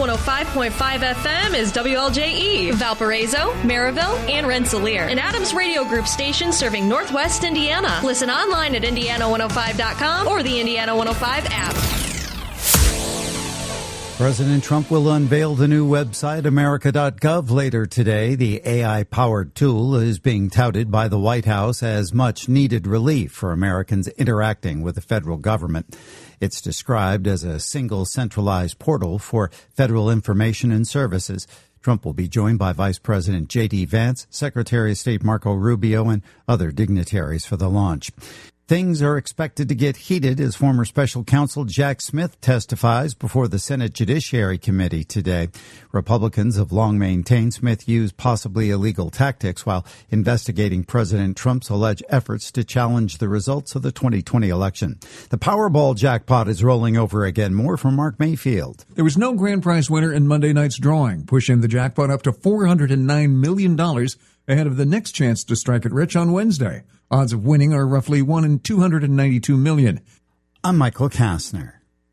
105.5 FM is WLJE, Valparaiso, Maryville, and Rensselaer, an Adams Radio Group station serving Northwest Indiana. Listen online at Indiana105.com or the Indiana 105 app. President Trump will unveil the new website, America.gov, later today. The AI-powered tool is being touted by the White House as much-needed relief for Americans interacting with the federal government. It's described as a single centralized portal for federal information and services. Trump will be joined by Vice President J.D. Vance, Secretary of State Marco Rubio, and other dignitaries for the launch. Things are expected to get heated as former special counsel Jack Smith testifies before the Senate Judiciary Committee today. Republicans have long maintained Smith used possibly illegal tactics while investigating President Trump's alleged efforts to challenge the results of the 2020 election. The Powerball jackpot is rolling over again. More from Mark Mayfield. There was no grand prize winner in Monday night's drawing, pushing the jackpot up to $409 million ahead of the next chance to strike it rich on Wednesday. Odds of winning are roughly 1 in 292 million. I'm Michael Kastner.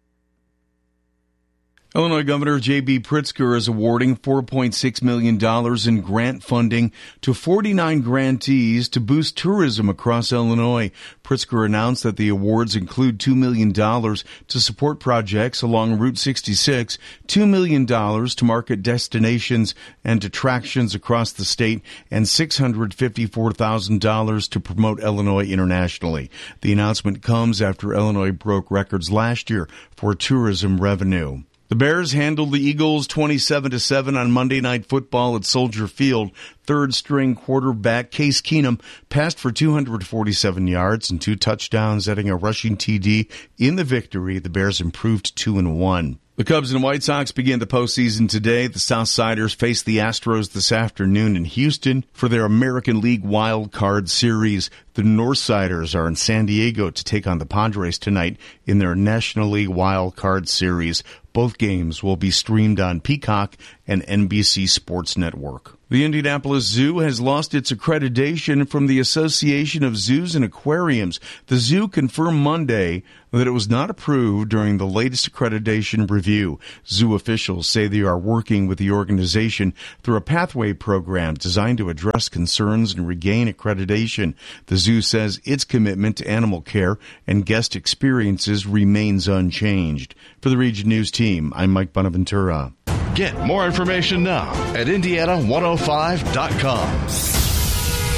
Illinois Governor J.B. Pritzker is awarding $4.6 million in grant funding to 49 grantees to boost tourism across Illinois. Pritzker announced that the awards include $2 million to support projects along Route 66, $2 million to market destinations and attractions across the state, and $654,000 to promote Illinois internationally. The announcement comes after Illinois broke records last year for tourism revenue. The Bears handled the Eagles 27-7 on Monday Night Football at Soldier Field. Third-string quarterback Case Keenum passed for 247 yards and 2 touchdowns, adding a rushing TD. In the victory, the Bears improved 2-1. The Cubs and White Sox begin the postseason today. The Southsiders face the Astros this afternoon in Houston for their American League Wild Card Series. The Northsiders are in San Diego to take on the Padres tonight in their National League Wild Card Series. Both games will be streamed on Peacock and NBC Sports Network. The Indianapolis Zoo has lost its accreditation from the Association of Zoos and Aquariums. The zoo confirmed Monday that it was not approved during the latest accreditation review. Zoo officials say they are working with the organization through a pathway program designed to address concerns and regain accreditation. The zoo says its commitment to animal care and guest experiences remains unchanged. For the Region News team, I'm Mike Bonaventura. Get more information now at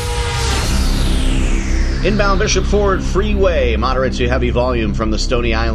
Indiana105.com. Inbound Bishop Ford Freeway, moderate to heavy volume from the Stony Island